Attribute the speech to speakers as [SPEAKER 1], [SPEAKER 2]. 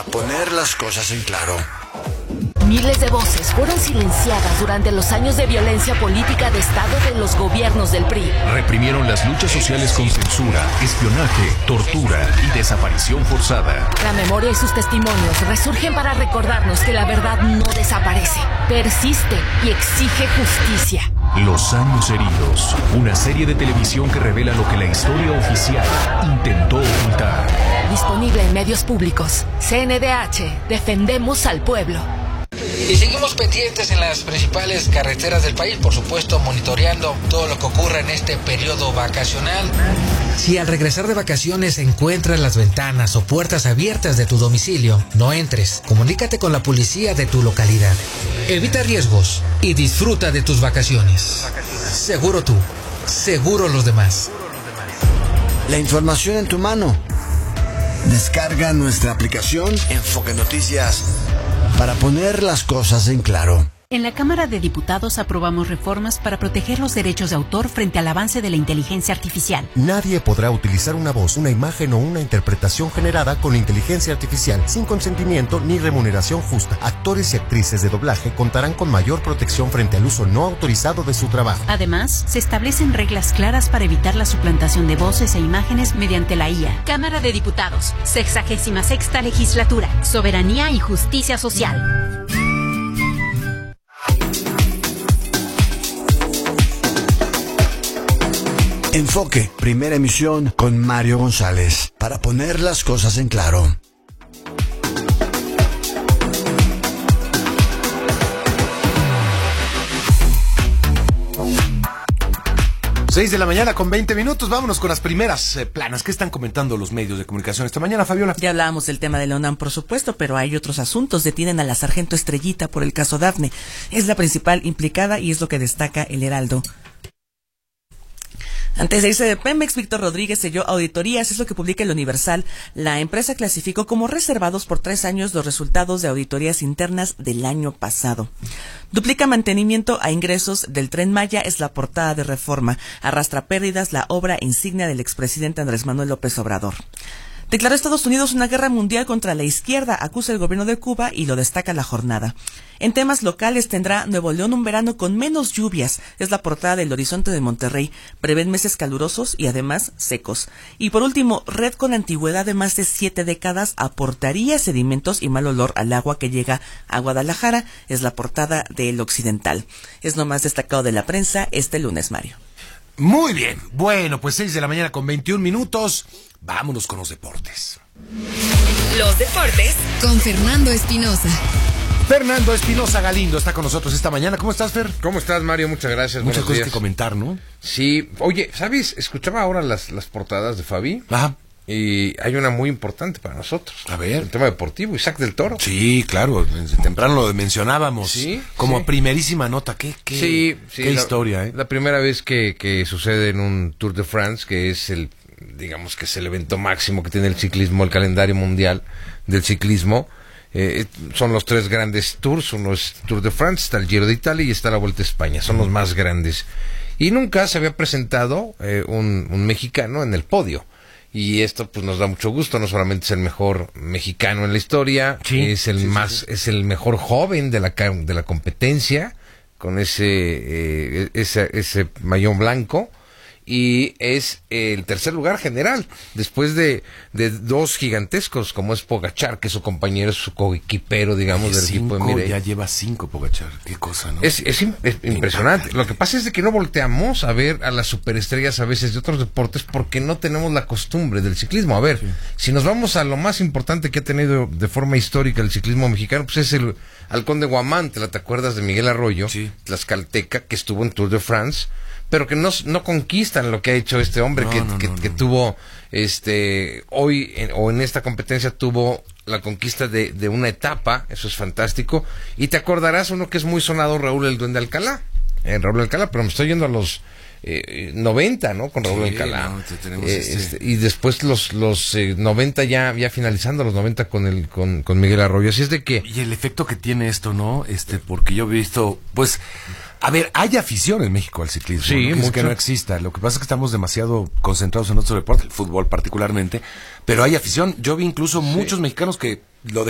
[SPEAKER 1] para poner las cosas en claro.
[SPEAKER 2] Miles de voces fueron silenciadas durante los años de violencia política de Estado de los gobiernos del PRI.
[SPEAKER 3] Reprimieron las luchas sociales con censura, espionaje, tortura y desaparición forzada.
[SPEAKER 2] La memoria y sus testimonios resurgen para recordarnos que la verdad no desaparece, persiste y exige justicia.
[SPEAKER 3] Los años heridos, una serie de televisión que revela lo que la historia oficial intentó ocultar.
[SPEAKER 2] Disponible en medios públicos. CNDH, defendemos al pueblo.
[SPEAKER 4] Y seguimos pendientes en las principales carreteras del país, por supuesto monitoreando todo lo que ocurre en este periodo vacacional.
[SPEAKER 5] Si al regresar de vacaciones encuentras las ventanas o puertas abiertas de tu domicilio, no entres. Comunícate con la policía de tu localidad. Evita riesgos y disfruta de tus vacaciones. Seguro tú, seguro los demás.
[SPEAKER 1] La información en tu mano. Descarga nuestra aplicación Enfoque Noticias para poner las cosas en claro.
[SPEAKER 6] En la Cámara de Diputados aprobamos reformas para proteger los derechos de autor frente al avance de la inteligencia artificial.
[SPEAKER 7] Nadie podrá utilizar una voz, una imagen o una interpretación generada con inteligencia artificial sin consentimiento ni remuneración justa. Actores y actrices de doblaje contarán con mayor protección frente al uso no autorizado de su trabajo.
[SPEAKER 6] Además, se establecen reglas claras para evitar la suplantación de voces e imágenes mediante la IA. Cámara de Diputados, 66ª Legislatura, Soberanía y Justicia Social.
[SPEAKER 1] Enfoque, primera emisión con Mario González, para poner las cosas en claro.
[SPEAKER 8] Seis de la mañana con 20 minutos. Vámonos con las primeras planas. ¿Qué están comentando los medios de comunicación esta mañana, Fabiola?
[SPEAKER 9] Ya hablábamos del tema de la UNAM, por supuesto, pero hay otros asuntos. Detienen a la sargento Estrellita por el caso Dafne. Es la principal implicada y es lo que destaca el Heraldo. Antes de irse de Pemex, Víctor Rodríguez selló auditorías, es lo que publica el Universal. La empresa clasificó como reservados por 3 años los resultados de auditorías internas del año pasado. Duplica mantenimiento a ingresos del Tren Maya, es la portada de Reforma. Arrastra pérdidas la obra insignia del expresidente Andrés Manuel López Obrador. Declaró Estados Unidos una guerra mundial contra la izquierda, acusa el gobierno de Cuba y lo destaca La Jornada. En temas locales tendrá Nuevo León un verano con menos lluvias, es la portada del Horizonte de Monterrey. Prevén meses calurosos y además secos. Y por último, red con antigüedad de más de 7 décadas aportaría sedimentos y mal olor al agua que llega a Guadalajara, es la portada del Occidental. Es lo más destacado de la prensa este lunes, Mario.
[SPEAKER 8] Muy bien. Bueno, pues 6 de la mañana con 21 minutos. Vámonos con los deportes.
[SPEAKER 10] Los deportes con Fernando Espinosa.
[SPEAKER 8] Fernando Espinosa Galindo está con nosotros esta mañana. ¿Cómo estás, Fer?
[SPEAKER 11] ¿Cómo estás, Mario? Muchas gracias.
[SPEAKER 8] Muchas cosas
[SPEAKER 11] días.
[SPEAKER 8] que comentar, ¿no?
[SPEAKER 11] Sí. Oye, ¿sabes? Escuchaba ahora las portadas de Fabi.
[SPEAKER 8] Ajá.
[SPEAKER 11] Y hay una muy importante para nosotros.
[SPEAKER 8] A ver.
[SPEAKER 11] El tema deportivo, Isaac del Toro.
[SPEAKER 8] Sí, claro. Temprano lo mencionábamos.
[SPEAKER 11] Sí.
[SPEAKER 8] Como
[SPEAKER 11] sí.
[SPEAKER 8] primerísima nota. ¿Qué
[SPEAKER 11] qué
[SPEAKER 8] historia, eh?
[SPEAKER 11] La primera vez que sucede en un Tour de France, que es digamos que es el evento máximo que tiene el ciclismo, el calendario mundial del ciclismo. Son los 3 grandes tours. Uno es Tour de France, está el Giro de Italia y está la Vuelta a España. Son los más grandes. Y nunca se había presentado un mexicano en el podio. Y esto pues nos da mucho gusto. No solamente es el mejor mexicano en la historia, es el mejor joven de la competencia, con ese maillot blanco. Y es el tercer lugar general, después de 2 gigantescos, como es Pogačar, que es su compañero, su coequipero, digamos, del equipo de Mireille.
[SPEAKER 8] Ya lleva 5 Pogačar, qué cosa, ¿no?
[SPEAKER 11] Es impresionante. Lo que pasa es de que no volteamos a ver a las superestrellas a veces de otros deportes porque no tenemos la costumbre del ciclismo. A ver, si nos vamos a lo más importante que ha tenido de forma histórica el ciclismo mexicano, pues es el Halcón de Guamantla. ¿Te acuerdas de Miguel Arroyo? Sí. Tlaxcalteca, que estuvo en Tour de France, pero que no conquistan lo que ha hecho este hombre que tuvo hoy en esta competencia tuvo la conquista de una etapa. Eso es fantástico. Y te acordarás uno que es muy sonado, Raúl el Duende Alcalá, Raúl Alcalá, pero me estoy yendo a los 90, ¿no? Con Raúl Alcalá.
[SPEAKER 8] No,
[SPEAKER 11] y después los 90 ya finalizando los 90 con Miguel Arroyo. Así es de que...
[SPEAKER 8] Y el efecto que tiene esto, ¿no? Porque yo he visto, pues... A ver, hay afición en México al ciclismo.
[SPEAKER 11] Sí,
[SPEAKER 8] no es que no exista. Lo que pasa es que estamos demasiado concentrados en otro deporte, el fútbol particularmente, pero hay afición. Yo vi incluso muchos mexicanos que lo